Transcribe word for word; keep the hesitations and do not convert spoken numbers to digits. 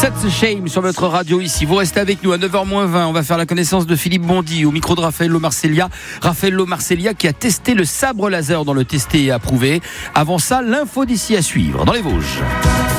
Such a Shame sur votre radio ici. Vous restez avec nous à neuf heures moins vingt. On va faire la connaissance de Philippe Bondy au micro de Raffaello Marcellia. Raffaello Marcellia qui a testé le sabre laser dans le testé et approuvé. Avant ça, l'info d'ici à suivre dans les Vosges.